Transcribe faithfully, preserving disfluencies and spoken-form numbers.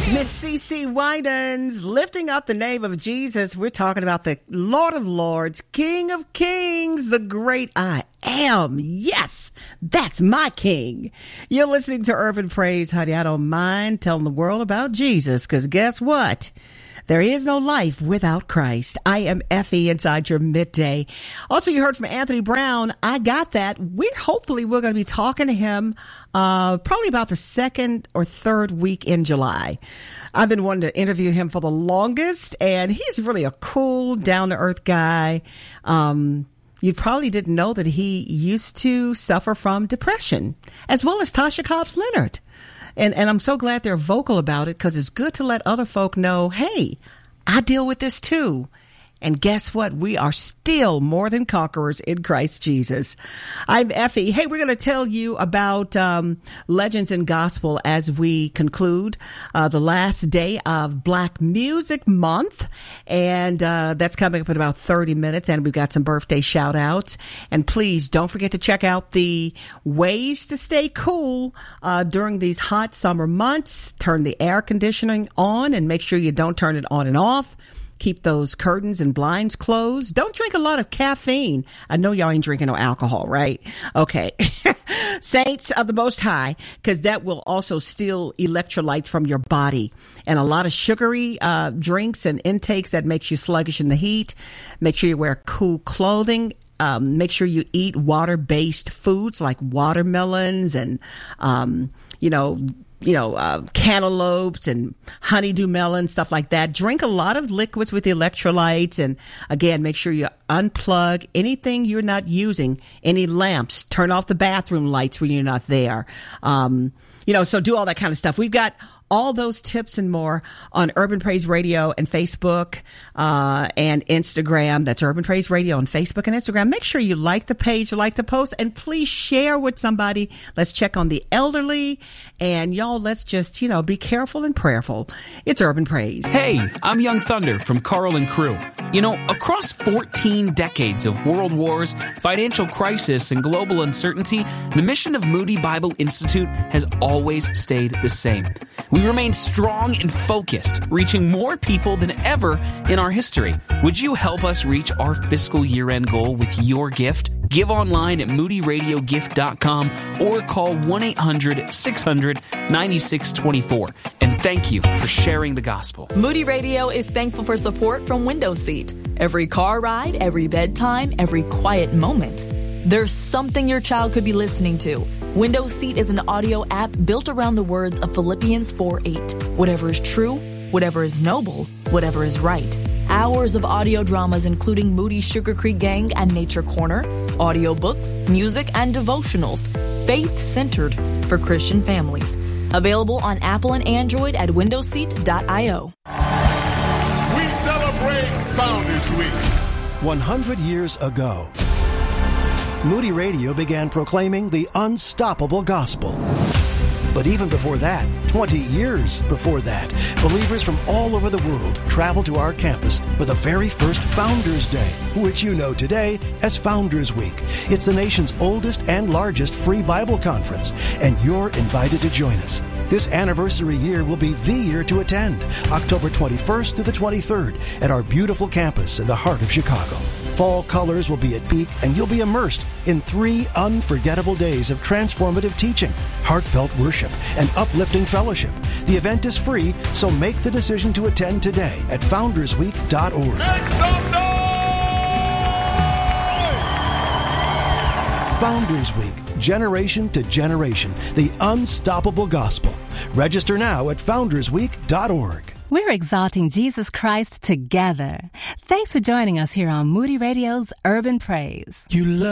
Miss CeCe Winans, lifting up the name of Jesus. We're talking about the Lord of Lords, King of Kings, the great I am. Yes, that's my King. You're listening to Urban Praise, honey. I don't mind telling the world about Jesus, because guess what? There is no life without Christ. I am Effie inside your midday. Also, you heard from Anthony Brown. I got that. We're hopefully we're going to be talking to him uh, probably about the second or third week in July. I've been wanting to interview him for the longest, and he's really a cool, down-to-earth guy. Um, you probably didn't know that he used to suffer from depression, as well as Tasha Cobbs Leonard. And and I'm so glad they're vocal about it, because it's good to let other folk know, hey, I deal with this too. And guess what? We are still more than conquerors in Christ Jesus. I'm Effie. Hey, we're going to tell you about um, Legends in Gospel as we conclude uh, the last day of Black Music Month. And uh, that's coming up in about thirty minutes. And we've got some birthday shout outs. And please don't forget to check out the ways to stay cool uh, during these hot summer months. Turn the air conditioning on and make sure you don't turn it on and off. Keep those curtains and blinds closed. Don't drink a lot of caffeine. I know y'all ain't drinking no alcohol, right? Okay. Saints of the Most High, because that will also steal electrolytes from your body. And a lot of sugary uh, drinks and intakes that makes you sluggish in the heat. Make sure you wear cool clothing. Um, make sure you eat water-based foods like watermelons and, um, you know, you know, uh, cantaloupes and honeydew melons, stuff like that. Drink a lot of liquids with electrolytes. And again, make sure you unplug anything you're not using, any lamps, turn off the bathroom lights when you're not there. Um, you know, so do all that kind of stuff. We've got all those tips and more on Urban Praise Radio and Facebook uh, and Instagram. That's Urban Praise Radio on Facebook and Instagram. Make sure you like the page, like the post, and please share with somebody. Let's check on the elderly. And y'all, let's just, you know, be careful and prayerful. It's Urban Praise. Hey, I'm Young Thunder from Carl and Crew. You know, across fourteen decades of world wars, financial crisis, and global uncertainty, the mission of Moody Bible Institute has always stayed the same. We remain strong and focused, reaching more people than ever in our history. Would you help us reach our fiscal year-end goal with your gift? Give online at moody radio gift dot com or call one eight hundred six hundred ninety-six twenty-four. And thank you for sharing the gospel. Moody Radio is thankful for support from Window Seat. Every car ride, every bedtime, every quiet moment. There's something your child could be listening to. Window Seat is an audio app built around the words of Philippians four eight. Whatever is true, whatever is noble, whatever is right. Hours of audio dramas including Moody's Sugar Creek Gang and Nature Corner, audiobooks, music, and devotionals. Faith-centered for Christian families. Available on Apple and Android at window seat dot io. We celebrate Founders Week. one hundred years ago, Moody Radio began proclaiming the unstoppable gospel. But even before that, twenty years before that, believers from all over the world traveled to our campus for the very first Founders Day, which you know today as Founders Week. It's the nation's oldest and largest free Bible conference, and you're invited to join us. This anniversary year will be the year to attend, October twenty-first to the twenty-third, at our beautiful campus in the heart of Chicago. Fall colors will be at peak, and you'll be immersed in three unforgettable days of transformative teaching, heartfelt worship, and uplifting fellowship. The event is free, so make the decision to attend today at founders week dot org. Make some noise! Founders Week, generation to generation, the unstoppable gospel. Register now at founders week dot org. We're exalting Jesus Christ together. Thanks for joining us here on Moody Radio's Urban Praise. You love